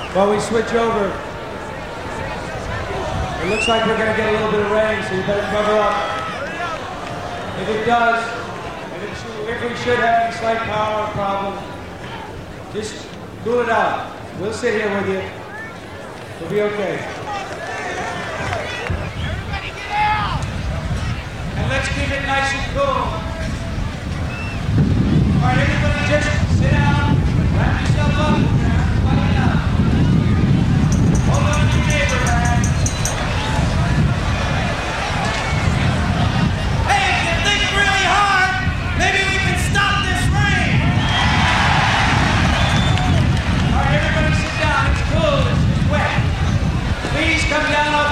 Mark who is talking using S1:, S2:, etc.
S1: While we switch over, it looks like we're going to get a little bit of rain, so you better cover up. If it does, if we should have any slight power problem, just cool it out. We'll sit here with you. We'll be okay.
S2: Everybody get out!
S1: And let's keep it nice and cool. All right, everybody just sit down, wrap yourself up, everybody down. Hold on to your neighbor, man.
S2: Hey, if you think really hard, maybe we can stop this rain!
S1: All right, everybody sit down. It's cool. It's wet. Please come down off